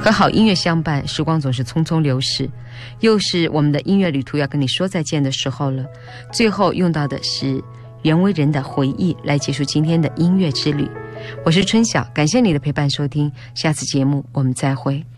和好音乐相伴，时光总是匆匆流逝，又是我们的音乐旅途要跟你说再见的时候了。最后用到的是袁惟仁的回忆来结束今天的音乐之旅。我是春晓，感谢你的陪伴收听，下次节目我们再会。